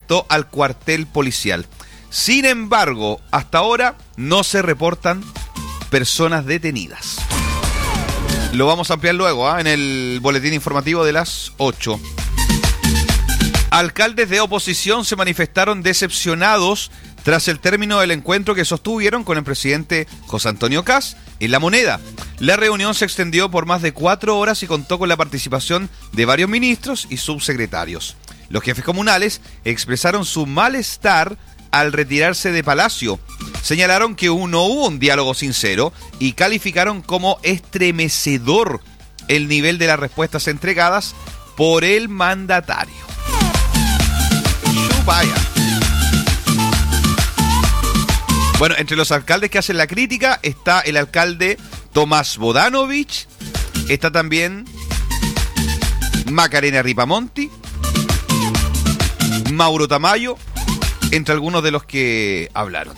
directo al cuartel policial. Sin embargo, hasta ahora no se reportan personas detenidas. Lo vamos a ampliar luego en el boletín informativo de las 8. Alcaldes de oposición se manifestaron decepcionados tras el término del encuentro que sostuvieron con el presidente José Antonio Kast en La Moneda. La reunión se extendió por más de 4 horas y contó con la participación de varios ministros y subsecretarios. Los jefes comunales expresaron su malestar al retirarse de Palacio. Señalaron que no hubo un diálogo sincero y calificaron como estremecedor el nivel de las respuestas entregadas por el mandatario. Vaya. Bueno, entre los alcaldes que hacen la crítica está el alcalde Tomás Bodanovich, está también Macarena Ripamonti, Mauro Tamayo, entre algunos de los que hablaron.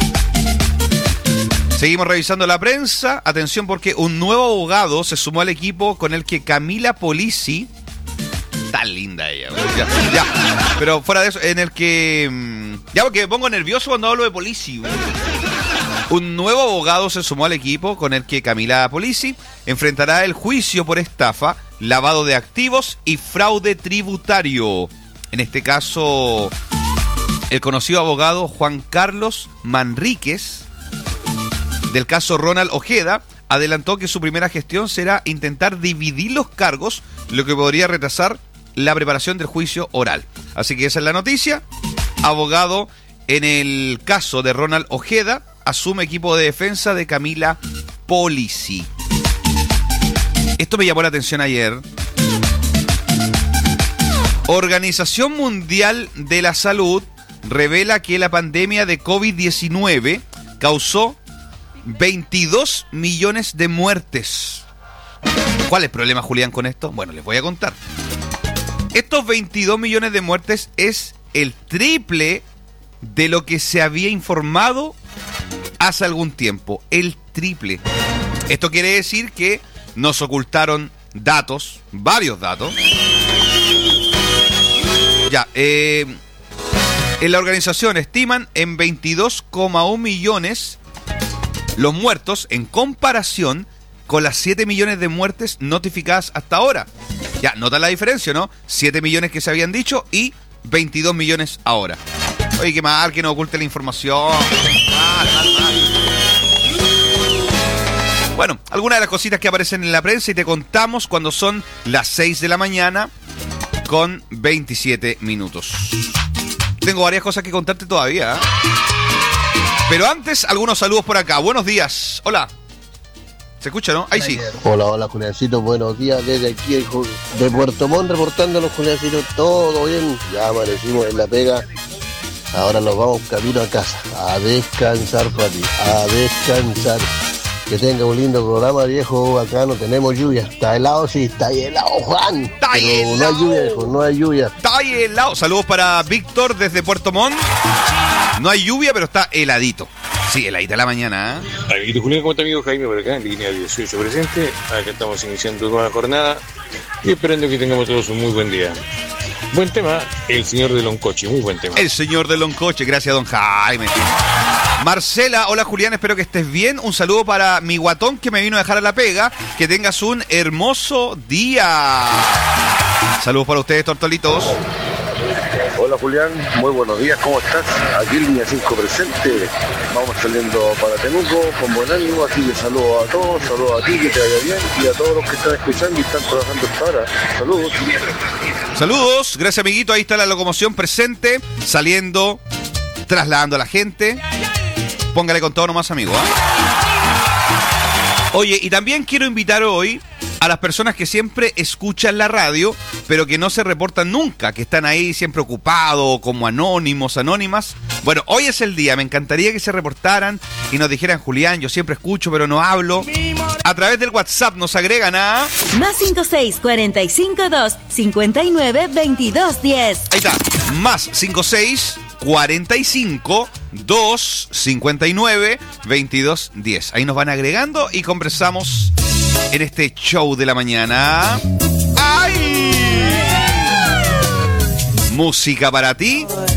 Seguimos revisando la prensa. Atención, porque un nuevo abogado se sumó al equipo con el que Camila Polisi, tan linda ella, ya, pero fuera de eso, en el que ya, porque me pongo nervioso cuando hablo de Polisi. Un nuevo abogado se sumó al equipo con el que Camila Polisi enfrentará el juicio por estafa, lavado de activos y fraude tributario. En este caso, el conocido abogado Juan Carlos Manríquez, del caso Ronald Ojeda, adelantó que su primera gestión será intentar dividir los cargos, lo que podría retrasar la preparación del juicio oral. Así que esa es la noticia. Abogado en el caso de Ronald Ojeda asume equipo de defensa de Camila Polisi. Esto me llamó la atención ayer. Organización Mundial de la Salud revela que la pandemia de COVID-19 causó 22 millones de muertes. ¿Cuál es el problema, Julián, con esto? Bueno, les voy a contar. Estos 22 millones de muertes es el triple de lo que se había informado hace algún tiempo. El triple. Esto quiere decir que nos ocultaron datos, varios datos. Ya, en la organización estiman en 22,1 millones los muertos en comparación con las 7 millones de muertes notificadas hasta ahora. Ya, nota la diferencia, ¿no? 7 millones que se habían dicho y 22 millones ahora. Oye, qué mal que no oculte la información. Mal. Bueno, algunas de las cositas que aparecen en la prensa y te contamos cuando son las 6 de la mañana con 27 minutos. Tengo varias cosas que contarte todavía, ¿eh? Pero antes, algunos saludos por acá. Buenos días. Hola. ¿Se escucha, no? Ahí sí. Hola, Juliancito. Buenos días desde aquí de Puerto Montt, reportándonos, Juliancito. Todo bien. Ya amanecimos en la pega. Ahora nos vamos camino a casa. A descansar, papi. A descansar. Que tenga un lindo programa, viejo. Acá no tenemos lluvia. Está helado, sí. Está helado, Juan. Está pero helado. No hay lluvia, viejo. No hay lluvia. Está helado. Saludos para Víctor desde Puerto Montt. No hay lluvia, pero está heladito. Sí, heladita la mañana, ¿eh? Amiguito Julián, ¿cómo está, amigo Jaime? Por acá, en línea 18 presente. Acá estamos iniciando nueva jornada y esperando que tengamos todos un muy buen día. Buen tema, el señor de Loncoche, muy buen tema. El señor de Loncoche, gracias, don Jaime. Marcela, hola Julián, espero que estés bien. Un saludo para mi guatón que me vino a dejar a la pega. Que tengas un hermoso día. Saludos para ustedes, tortolitos. Hola Julián, muy buenos días, ¿cómo estás? Aquí en línea 5 presente, vamos saliendo para Temuco con buen ánimo, así que saludos a todos, saludos a ti, que te vaya bien, y a todos los que están escuchando y están trabajando hasta ahora. Saludos. Saludos, gracias amiguito, ahí está la locomoción presente, saliendo, trasladando a la gente. Póngale con todo nomás, amigo, ¿eh? Oye, y también quiero invitar hoy a las personas que siempre escuchan la radio, pero que no se reportan nunca, que están ahí siempre ocupados, como anónimos, anónimas. Bueno, hoy es el día, me encantaría que se reportaran y nos dijeran, Julián, yo siempre escucho, pero no hablo. A través del WhatsApp nos agregan a... Más 56 45 2 59 22 10. Ahí está, más 56 45 2 59 22 10. Ahí nos van agregando y conversamos en este show de la mañana. ¡Ay! Música para ti